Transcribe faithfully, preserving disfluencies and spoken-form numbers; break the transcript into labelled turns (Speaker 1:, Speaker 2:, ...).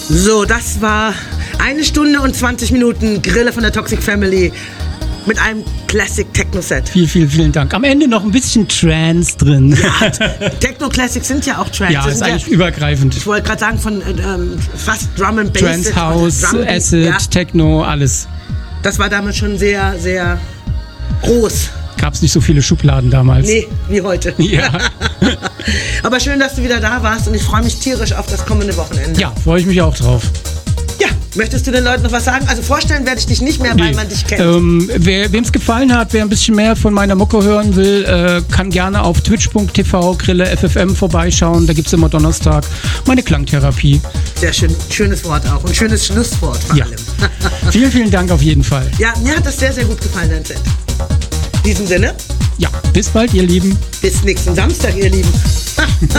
Speaker 1: So, das war eine Stunde und zwanzig Minuten Grille von der Toxic Family mit einem Classic Techno-Set.
Speaker 2: Vielen, vielen, vielen Dank. Am Ende noch ein bisschen Trance drin.
Speaker 1: Ja, Techno-Classics sind ja auch Trance.
Speaker 2: Ja,
Speaker 1: das
Speaker 2: ist
Speaker 1: sind
Speaker 2: eigentlich
Speaker 1: ja,
Speaker 2: übergreifend.
Speaker 1: ich wollte gerade sagen, von ähm, fast Drum and Bass.
Speaker 2: Trance, House,
Speaker 1: Drum,
Speaker 2: Acid,
Speaker 1: ja.
Speaker 2: Techno, alles.
Speaker 1: Das war damals schon sehr, sehr groß.
Speaker 2: Gab's nicht so viele Schubladen damals.
Speaker 1: Nee, wie heute.
Speaker 2: Ja.
Speaker 1: Aber schön, dass du wieder da warst und ich freue mich tierisch auf das kommende Wochenende.
Speaker 2: Ja, freue ich mich auch drauf.
Speaker 1: Ja, möchtest du den Leuten noch was sagen? Also vorstellen werde ich dich nicht mehr, weil
Speaker 2: Nee.
Speaker 1: man dich kennt.
Speaker 2: Ähm, wer wem es gefallen hat, wer ein bisschen mehr von meiner Mucke hören will, äh, kann gerne auf twitch punkt t v Grille F F M vorbeischauen. Da gibt es immer Donnerstag meine Klangtherapie.
Speaker 1: Sehr schön, schönes Wort auch und schönes Schlusswort vor
Speaker 2: Ja.
Speaker 1: allem.
Speaker 2: Vielen, vielen Dank auf jeden Fall.
Speaker 1: Ja, mir hat das sehr, sehr gut gefallen, dein Set. In diesem Sinne,
Speaker 2: Ja, bis bald, ihr Lieben.
Speaker 1: bis nächsten Samstag, ihr Lieben.